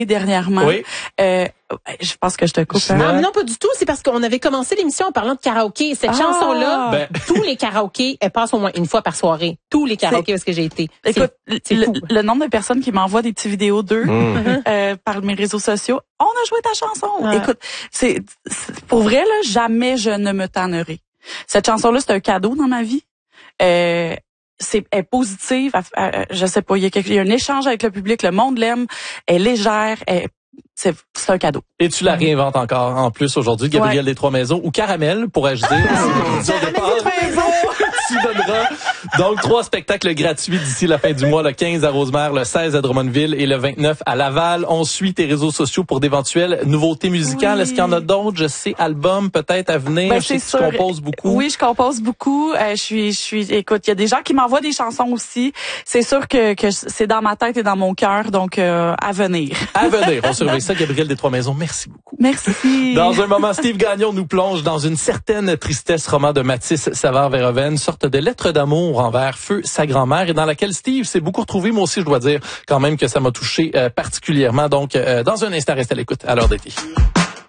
dernièrement. Oui. Je pense que je te coupe. Ah, non, pas du tout. C'est parce qu'on avait commencé l'émission en parlant de karaoké. Cette chanson-là, tous les karaokés, elle passe au moins une fois par soirée. Tous les karaokés parce que j'ai été. Écoute, c'est fou. le nombre de personnes qui m'envoient des petites vidéos d'eux par mes réseaux sociaux, on a joué ta chanson. Ouais. Écoute, c'est pour vrai là, jamais je ne me tannerai. Cette chanson-là, c'est un cadeau dans ma vie. Elle est positive. Je sais pas, il y a un échange avec le public. Le monde l'aime. Elle est légère. C'est un cadeau. Et tu la réinventes encore en plus aujourd'hui, Gabrielle des Trois-Maisons, ou Caramel, pourrais-je dire. Tu donneras donc 3 spectacles gratuits d'ici la fin du mois, le 15 à Rosemère, le 16 à Drummondville et le 29 à Laval. On suit tes réseaux sociaux pour d'éventuelles nouveautés musicales. Oui. Est-ce qu'il y en a d'autres? Je sais, albums peut-être à venir. Je sais que tu composes beaucoup. Oui, je compose beaucoup. Écoute, il y a des gens qui m'envoient des chansons aussi. C'est sûr que c'est dans ma tête et dans mon cœur, donc à venir. À venir. On surveille ça, Gabrielle des Trois-Maisons. Merci beaucoup. Merci. Dans un moment, Steve Gagnon nous plonge dans une certaine tristesse, roman de Mathis Savard-Verhoeven, sorte de lettre d'amour envers Feu, sa grand-mère, et dans laquelle Steve s'est beaucoup retrouvé. Moi aussi, je dois dire quand même que ça m'a touché particulièrement. Donc, dans un instant, restez à l'écoute à l'heure d'été.